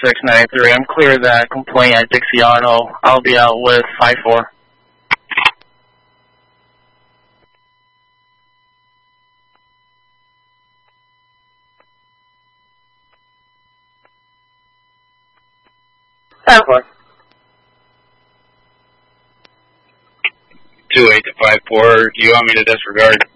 693. I'm clear that complaint at Dixie Auto. I'll be out with 5-4. What? 28 to 5-4. Do you want me to disregard?